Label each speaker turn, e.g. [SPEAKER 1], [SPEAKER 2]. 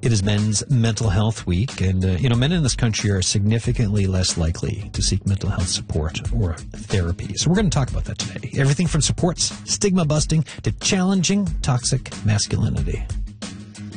[SPEAKER 1] It is Men's Mental Health Week, and, men in this country are significantly less likely to seek mental health support or therapy. So we're going to talk about that today. Everything from supports, stigma busting, to challenging toxic masculinity.